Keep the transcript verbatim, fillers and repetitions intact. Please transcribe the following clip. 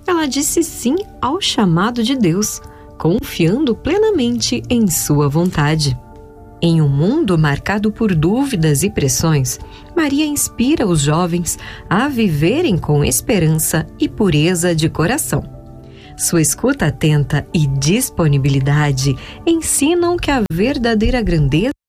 ela disse sim ao chamado de Deus, confiando plenamente em sua vontade. Em um mundo marcado por dúvidas e pressões, Maria inspira os jovens a viverem com esperança e pureza de coração. Sua escuta atenta e disponibilidade ensinam que a verdadeira grandeza